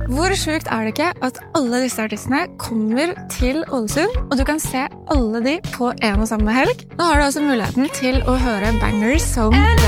Hvor sjukt det ikke at alle disse artistene kommer til Ålesund, og du kan se alle de på en og samme helg? Nå har du også muligheten til å høre bangers som